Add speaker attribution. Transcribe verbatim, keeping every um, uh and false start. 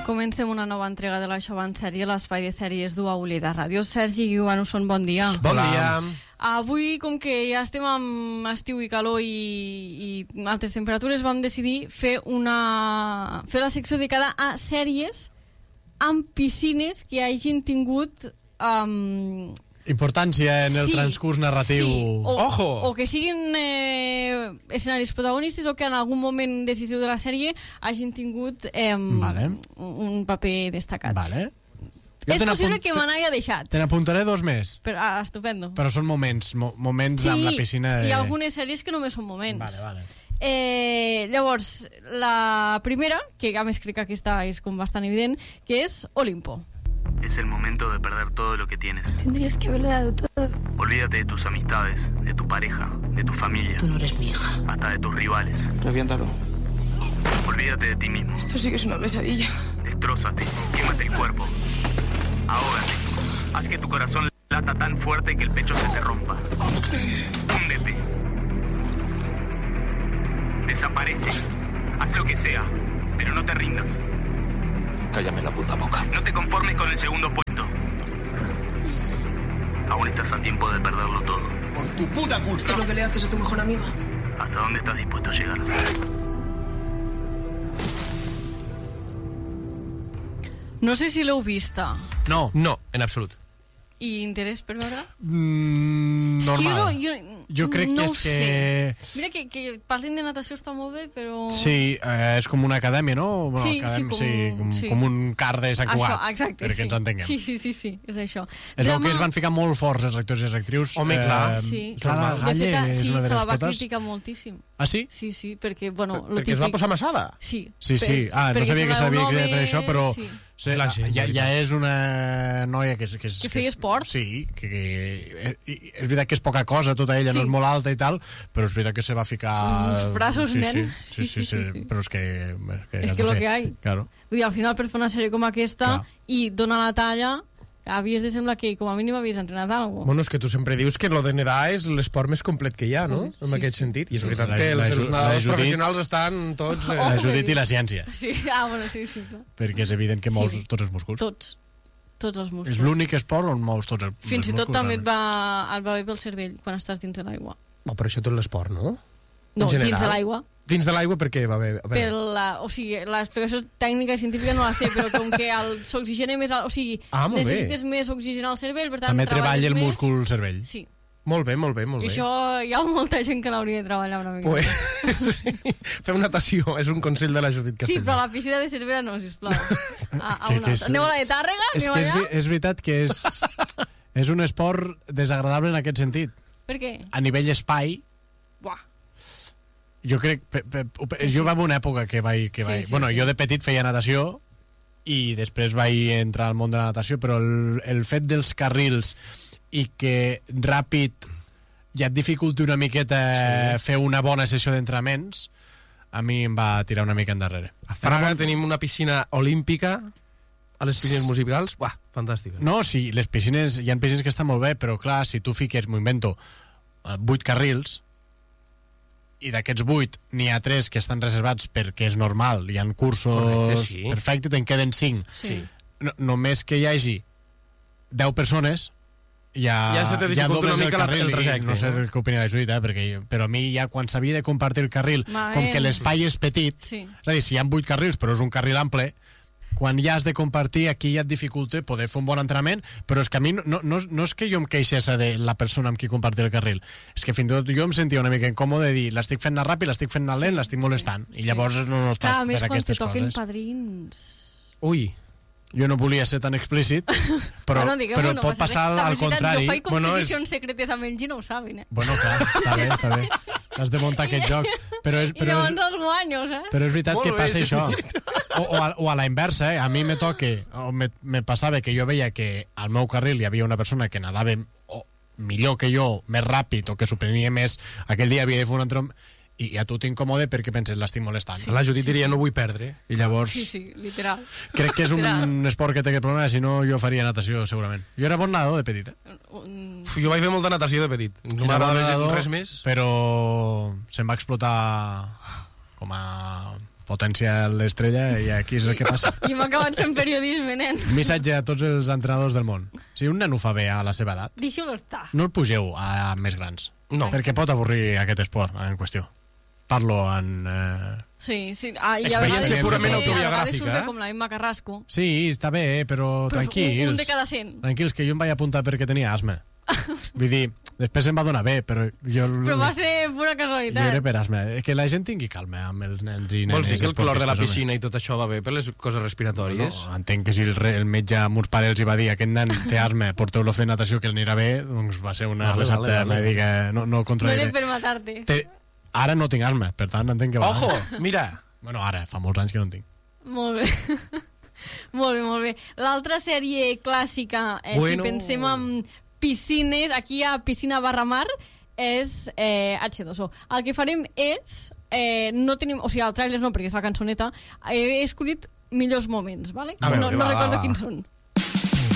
Speaker 1: Comencem una nova entrega de la Xova en sèrie, l'espai de sèries d'U A U Lleida Ràdio. Sergi Guiuanusson, bon dia.
Speaker 2: Bon dia.
Speaker 1: Avui, com que ja estem amb estiu i calor i, i altes temperatures, vam decidir fer una fer la secció dedicada a sèries amb piscines que hagin tingut um,
Speaker 3: importància en el
Speaker 1: sí,
Speaker 3: transcurs narratiu.
Speaker 1: Sí. O,
Speaker 2: Ojo!
Speaker 1: O que siguin eh, escenaris protagonistes o que en algun moment decisiu de la sèrie hagin tingut eh,
Speaker 3: vale.
Speaker 1: un paper destacat.
Speaker 3: Vale.
Speaker 1: Jo és possible que me n'hagi deixat.
Speaker 3: Te n'apuntaré dos més.
Speaker 1: Però, ah, estupendo.
Speaker 3: Però són moments, mo moments
Speaker 1: sí,
Speaker 3: amb la piscina. De...
Speaker 1: i algunes sèries que només són moments.
Speaker 3: Vale, vale.
Speaker 1: Eh, llavors, la primera, que a més crec que aquesta és com bastant evident, que és Olimpo.
Speaker 4: Es el momento de perder todo lo que tienes.
Speaker 5: Tendrías que haberlo dado todo.
Speaker 4: Olvídate de tus amistades, de tu pareja, de tu familia.
Speaker 5: Tú no eres mi hija.
Speaker 4: Hasta de tus rivales.
Speaker 2: Reviéntalo.
Speaker 4: Olvídate de ti mismo.
Speaker 5: Esto sí que es una pesadilla.
Speaker 4: Destrózate, quémate el cuerpo. Ahógate. Haz que tu corazón lata tan fuerte que el pecho se te rompa. Húndete. Desaparece. Haz lo que sea, pero no te rindas.
Speaker 2: Cállame la puta boca.
Speaker 4: No te conformes con el segundo puesto. Aún estás a tiempo de perderlo todo.
Speaker 6: Por tu puta culpa.
Speaker 5: ¿Esto es lo que le haces a tu mejor amiga?
Speaker 4: ¿Hasta dónde estás dispuesto a llegar?
Speaker 1: No sé si l'heu vista.
Speaker 3: No.
Speaker 2: No, en absolut.
Speaker 1: I interès per veure?
Speaker 3: Mm, normal.
Speaker 1: Jo,
Speaker 3: jo, jo crec
Speaker 1: no
Speaker 3: que és
Speaker 1: sé.
Speaker 3: que...
Speaker 1: Mira que, que parlin de natació està molt bé, però...
Speaker 3: Sí, eh, és com una acadèmia, no? Bueno,
Speaker 1: Sí,
Speaker 3: acadèmia,
Speaker 1: sí, com-
Speaker 3: com,
Speaker 1: sí.
Speaker 3: com un car de Sant Cugat,
Speaker 1: Això, exacte,
Speaker 3: perquè
Speaker 1: sí.
Speaker 3: ens entenguem.
Speaker 1: Sí, sí, sí, sí, és això.
Speaker 3: És el
Speaker 1: Drama-
Speaker 3: que es van ficar molt forts els actors i les actrius.
Speaker 2: Home, clar.
Speaker 1: Sí.
Speaker 3: Clara
Speaker 1: De
Speaker 3: Galle
Speaker 1: fet,
Speaker 3: és
Speaker 1: sí,
Speaker 3: una de
Speaker 1: se la
Speaker 3: les
Speaker 1: va
Speaker 3: potes.
Speaker 1: criticar moltíssim.
Speaker 3: Ah, sí?
Speaker 1: Sí, sí, perquè, bueno, lo
Speaker 2: Perquè es va
Speaker 1: típic...
Speaker 2: posar massada.
Speaker 1: Sí.
Speaker 3: Sí, sí.
Speaker 1: Per-
Speaker 3: Ah, no
Speaker 1: perquè
Speaker 3: sabia que
Speaker 1: semblava
Speaker 3: s'havia
Speaker 1: un
Speaker 3: cridat per
Speaker 1: home-
Speaker 3: això, però
Speaker 1: Sí.
Speaker 3: sí,
Speaker 2: La gent,
Speaker 3: ja,
Speaker 2: la
Speaker 3: ja
Speaker 2: veritat.
Speaker 3: és una noia que... és- Que, és,
Speaker 1: Que feia esport.
Speaker 3: Sí, que, que, i- és veritat que és poca cosa tota ella,
Speaker 1: Sí.
Speaker 3: no és molt alta i tal, però és veritat que se va ficar...
Speaker 1: Uns braços,
Speaker 3: sí,
Speaker 1: nen.
Speaker 3: Sí, sí, sí, sí, sí, però és que... que
Speaker 1: És
Speaker 3: has
Speaker 1: que
Speaker 3: de
Speaker 1: lo
Speaker 3: fer.
Speaker 1: que hay.
Speaker 3: Claro.
Speaker 1: Vull dir, al final, per fer una sèrie com aquesta
Speaker 3: Clar.
Speaker 1: i donar la talla, havies de semblar que com a mínim havies entrenat alguna cosa.
Speaker 7: Bueno, és que tu sempre dius que lo de nedar és l'esport més complet que hi ha, no?
Speaker 1: Sí,
Speaker 7: En aquest
Speaker 1: sí.
Speaker 7: sentit. I és
Speaker 3: Sí,
Speaker 7: veritat
Speaker 3: la-
Speaker 7: que
Speaker 3: la
Speaker 7: els,
Speaker 3: Ju-
Speaker 7: els
Speaker 3: la
Speaker 7: nedadors
Speaker 3: Judit-
Speaker 7: professionals estan tots... Eh,
Speaker 1: Oh.
Speaker 3: La Judit i la ciència,
Speaker 1: Sí, ah, bueno, sí, sí. Clar.
Speaker 3: perquè és evident que mous
Speaker 1: Sí.
Speaker 3: tots els músculs.
Speaker 1: Tots. Tots els músculs.
Speaker 3: És l'únic esport on mous tots els,
Speaker 1: Fins
Speaker 3: els
Speaker 1: i tot
Speaker 3: músculs,
Speaker 1: també et
Speaker 3: realment.
Speaker 1: va, et va bé pel cervell quan estàs dins de l'aigua.
Speaker 7: oh, però això tot l'esport, no?
Speaker 1: No,
Speaker 7: En general.
Speaker 1: dins de l'aigua.
Speaker 7: Dins de l'aigua per què va bé? A
Speaker 1: Per
Speaker 7: veure.
Speaker 1: la, o sigui, l'explicació tècnica i científica no la sé, però com que el- s'oxigena més... al- O sigui,
Speaker 7: Ah, molt bé.
Speaker 1: necessites més oxigen al cervell, per tant,
Speaker 3: També
Speaker 1: treballes
Speaker 3: treballa el
Speaker 1: més.
Speaker 3: múscul cervell.
Speaker 1: Sí.
Speaker 7: Molt bé, molt bé, molt bé.
Speaker 1: Això hi ha molta gent que l'hauria de treballar una mica.
Speaker 7: Pues, sí. Fem natació, és un consell de la Judit
Speaker 1: Sí,
Speaker 7: Castellà.
Speaker 1: però a la piscina de Cervera no, sisplau. A, a
Speaker 3: Que-
Speaker 1: una
Speaker 3: que
Speaker 1: altra.
Speaker 3: és-
Speaker 1: Aneu a la de Tàrrega?
Speaker 3: És
Speaker 1: Aneu
Speaker 3: que és,
Speaker 1: allà?
Speaker 3: ve- és veritat que és, és un esport desagradable en aquest sentit.
Speaker 1: Per què?
Speaker 3: A nivell espai,
Speaker 1: Buah.
Speaker 3: jo crec... Pe, pe, pe,
Speaker 1: Sí,
Speaker 3: jo
Speaker 1: sí.
Speaker 3: va haver una època que vaig... Que
Speaker 1: Sí,
Speaker 3: vaig
Speaker 1: sí,
Speaker 3: bueno,
Speaker 1: sí.
Speaker 3: jo de petit feia natació i després vaig entrar al món de la natació, però el, el fet dels carrils i que ràpid ja et dificulti una miqueta sí. fer una bona sessió d'entrenaments, a mi em va tirar una mica endarrere.
Speaker 7: A Fraga tenim una piscina olímpica a les piscines musicals. Buah, fantàstica.
Speaker 3: No, sí, les piscines, hi ha piscines que estan molt bé, però clar, si tu fiques, m'ho invento, eh, vuit carrils, i d'aquests vuit n'hi ha tres que estan reservats perquè és normal, hi ha cursos
Speaker 7: Correcte, sí.
Speaker 3: perfecte, te'n queden cinc.
Speaker 1: Sí.
Speaker 3: No, només que hi hagi deu persones, ja,
Speaker 7: Ja se te dificulta
Speaker 3: dobles
Speaker 7: una mica
Speaker 3: el
Speaker 7: la-
Speaker 3: carril,
Speaker 7: el trajecte,
Speaker 3: i no sé
Speaker 7: no?
Speaker 3: què opina la Judit, eh, perquè, però a mi ja quan s'havia de compartir el carril,
Speaker 1: Ma
Speaker 3: com
Speaker 1: bé.
Speaker 3: que l'espai és petit,
Speaker 1: Sí.
Speaker 3: és a dir, si hi ha vuit carrils però és un carril ample, quan ja has de compartir, aquí ja et dificulta poder fer un bon entrenament, però és que a mi no, no, no, no és que jo em queixés de la persona amb qui compartir el carril, és que fins i tot jo em sentia una mica incòmode de dir, l'estic fent anar ràpid, l'estic fent anar lent,
Speaker 1: Sí,
Speaker 3: l'estic molestant, i
Speaker 1: sí.
Speaker 3: llavors no, no estàs
Speaker 1: Clar, a més,
Speaker 3: per
Speaker 1: quan te
Speaker 3: aquestes
Speaker 1: toquen
Speaker 3: coses.
Speaker 1: padrins...
Speaker 7: Ui,
Speaker 3: Jo no volia ser tan explícit, però,
Speaker 1: Bueno, diguem-ho,
Speaker 3: però
Speaker 1: no
Speaker 3: pot
Speaker 1: passa
Speaker 3: passar
Speaker 1: res.
Speaker 3: al,
Speaker 1: La
Speaker 3: al
Speaker 1: veritat,
Speaker 3: contrari.
Speaker 1: Jo faig
Speaker 3: Bueno, és,
Speaker 1: competicions secretes amb ells i no ho saben, eh?
Speaker 3: bueno, clar, està bé, està bé. Has de muntar aquests jocs. Però és,
Speaker 1: I
Speaker 3: però és,
Speaker 1: llavors els guanyos, eh?
Speaker 3: però és veritat
Speaker 7: Molt
Speaker 3: que
Speaker 7: bé.
Speaker 3: passa això. O, o, a, o a la inversa, eh? A mi me toque, o me, me passava que jo veia que al meu carril hi havia una persona que nadava o millor que jo, més ràpid, o que s'ho prenia més, aquell dia havia de fer un entrenament, i a tu t'incomode perquè penses l'estic molestant.
Speaker 7: sí, la Judit sí, diria sí. no vull perdre.
Speaker 3: I llavors
Speaker 1: Sí, sí, literal.
Speaker 3: crec que és un
Speaker 1: Literal.
Speaker 3: esport que té aquest problema, si no jo faria natació segurament. Jo era bon nadador de petit, eh?
Speaker 1: Un...
Speaker 7: Uf, jo vaig fer molta natació de petit. No
Speaker 3: Era bon
Speaker 7: m'agradava
Speaker 3: nadador,
Speaker 7: res més.
Speaker 3: però se'm va explotar com a potència l'estrella i aquí és el que passa.
Speaker 1: I hem acabat fent periodisme, nen.
Speaker 3: Missatge a tots els entrenadors del món. Si un nen ho fa bé a la seva edat,
Speaker 1: Deixeu-lo estar.
Speaker 3: no el pugeu a més grans.
Speaker 7: No.
Speaker 3: Perquè pot avorrir aquest esport en qüestió. Parlo en... Eh...
Speaker 1: Sí, sí. Ah, i a
Speaker 3: Experiència
Speaker 1: vegades
Speaker 3: purament
Speaker 1: surt bé, a vegades
Speaker 7: autobiogràfica,
Speaker 1: surt bé
Speaker 7: eh?
Speaker 1: com la Emma Carrasco.
Speaker 3: Sí, està bé, però,
Speaker 1: Però
Speaker 3: tranquils.
Speaker 1: un, un de cada cent.
Speaker 3: Tranquils, que jo em vaig apuntar perquè tenia asma. Vull dir, després em va donar bé, però jo...
Speaker 1: Però va ser pura
Speaker 3: Jo era
Speaker 1: casualitat.
Speaker 3: per asma. Que la gent tingui calma amb els nens i nenes.
Speaker 7: Vols dir que el clor de la
Speaker 3: esportistes,
Speaker 7: piscina i tot això va bé per les coses respiratòries?
Speaker 3: No, entenc que si el, re, el metge a mos pares els hi va dir aquest nen té asma, porteu-lo a fer natació que el anirà bé, doncs va ser una
Speaker 7: Vale,
Speaker 3: recepta
Speaker 7: vale, vale.
Speaker 3: mèdica no, no
Speaker 1: No
Speaker 3: contraire.
Speaker 1: era per matar-te.
Speaker 3: Té, ara no tinc asma, per tant entenc que va.
Speaker 7: Ojo, mira.
Speaker 3: Bueno, ara, fa molts anys que no en tinc.
Speaker 1: Molt bé. molt bé, molt bé. L'altra sèrie clàssica, eh,
Speaker 7: Bueno.
Speaker 1: si pensem en piscines, aquí a Piscina barra mar, és eh, hache dos o. El que farem és... Eh, no tenim, o sigui, el tràiler no, perquè és la cançoneta. He escollit millors moments, vale?
Speaker 3: A veure,
Speaker 1: no no
Speaker 3: va,
Speaker 1: recordo
Speaker 3: va, va.
Speaker 1: quins són.